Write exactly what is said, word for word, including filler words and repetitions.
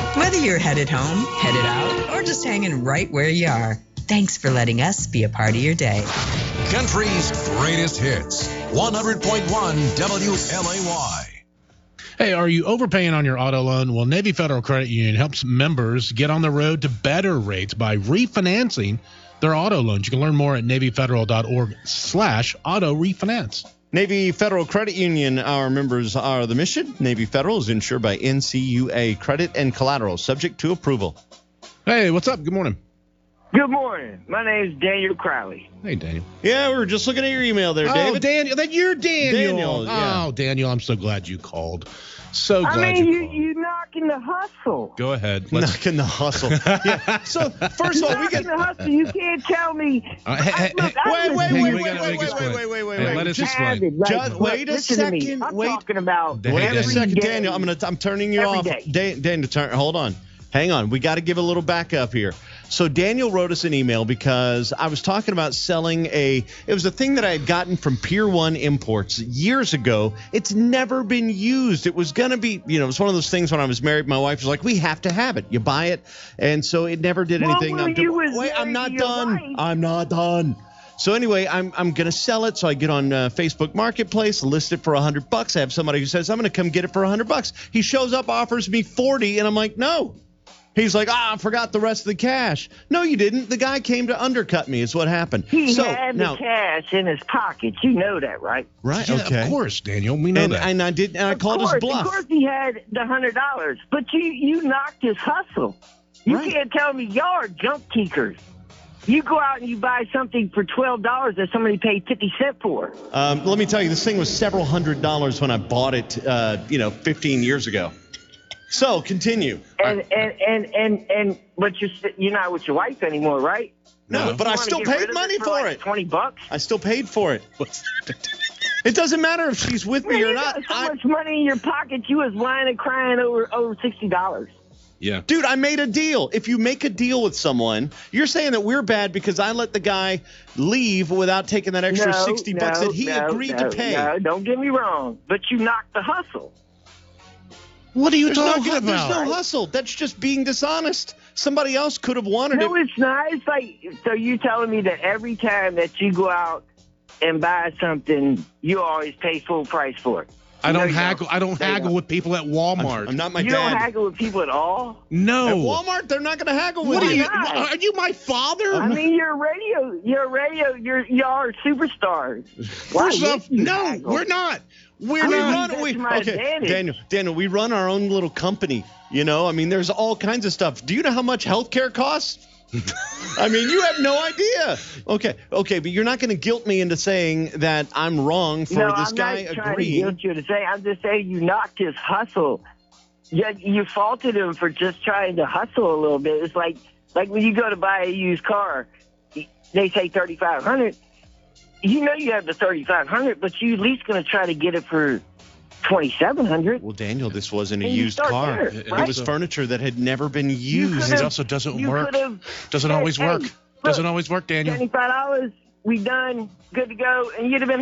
Whether you're headed home, headed out, or just hanging right where you are, thanks for letting us be a part of your day. Country's greatest hits. one hundred point one W L A Y. Hey, are you overpaying on your auto loan? Well, Navy Federal Credit Union helps members get on the road to better rates by refinancing their auto loans. You can learn more at NavyFederal.org slash auto refinance. Navy Federal Credit Union, our members are the mission. Navy Federal is insured by N C U A. Credit and collateral subject to approval. Hey, what's up? Good morning. Good morning. My name is Daniel Crowley. Hey, Daniel. Yeah, we were just looking at your email there, David. Oh, Daniel. That you're Daniel. Daniel, yeah. Oh, Daniel, I'm so glad you called. So glad I mean, you you, called. you knocking the hustle. Go ahead. Let's... Knocking the hustle. Yeah. So, first of all, we knocking get... the hustle. You can't tell me. Uh, hey, hey, Look, hey, I Wait, was wait, Hey, wait, we wait, gotta wait, make wait, it wait, quick. wait, wait, wait, Hey, wait. let us Just, explain. avid, like, just look, wait a listen to me. second. I'm Wait. talking about Hey, Wait a every second, day. Daniel. I'm gonna. I'm turning you Every off. day. Dan, Dan, turn. Hold on. Hang on. We got to give a little backup here. So Daniel wrote us an email because I was talking about selling a. It was a thing that I had gotten from Pier One Imports years ago. It's never been used. It was gonna be. You know, it was one of those things when I was married. My wife was like, "We have to have it. You buy it," and so it never did Well, anything. well, I'm you was Wait, I'm married not to your done. wife. I'm not done. So anyway, I'm I'm gonna sell it. So I get on uh, Facebook Marketplace, list it for a hundred bucks. I have somebody who says I'm gonna come get it for a hundred bucks. He shows up, offers me forty, and I'm like, no. He's like, ah, I forgot the rest of the cash. No, you didn't. The guy came to undercut me. Is what happened. He so had now, the cash in his pocket. You know that, right? right? Yeah, Okay. of course, Daniel. We know And, that. and I did. And I Of called course, his bluff. Of course he had the hundred dollars, but you you knocked his hustle. You Right. can't tell me y'all are junk kickers. You go out and you buy something for twelve dollars that somebody paid fifty cents for. Um, let me tell you, this thing was several hundred dollars when I bought it. Uh, you know, fifteen years ago. So continue. And and and and and but you're st- you're not with your wife anymore, right? No, No. but You I wanna still get rid paid of money it for, for like it. Twenty bucks. I still paid for it. It doesn't matter if she's with me Man, or you not. got so I, much money in your pocket, you was whining and crying over over sixty dollars. yeah. Dude, I made a deal. If you make a deal with someone, you're saying that we're bad because I let the guy leave without taking that extra no, sixty no, bucks that he no, agreed no, to pay. No, don't get me wrong, but you knocked the hustle. What are you There's no, talking there's about? no hustle. That's just being dishonest. Somebody else could have wanted No, it. it's not. It's like, so you telling me that every time that you go out and buy something, you always pay full price for it? I No, don't you haggle. I don't No, you haggle don't. with people at Walmart. I'm not my You dad. don't haggle with people at all? no. At Walmart, they're not going to haggle with What are you. you? not? Are you my father? I mean, you're a radio. You're a radio. You're y'all are superstars. Why First would off, you no, haggle? we're not. We're I We mean, not. run, we, that's my okay, advantage. Daniel, Daniel, we run our own little company. You know, I mean, there's all kinds of stuff. Do you know how much healthcare costs? I mean, you have no idea. Okay, okay, but you're not going to guilt me into saying that I'm wrong for no, this I'm guy not trying agreeing. to guilt you to say. I'm just saying you knocked his hustle. Yeah, you faulted him for just trying to hustle a little bit. It's like like when you go to buy a used car, they say thirty-five hundred. You know you have the thirty-five hundred, but you at least going to try to get it for twenty-seven hundred. Well, Daniel, this wasn't a And you used start car. there, It right? was furniture that had never been You used. could've- It also doesn't you work. could've Doesn't said, always hey, work. look, Doesn't always work, Daniel. seventy-five dollars, we done, good to go, and you'd have been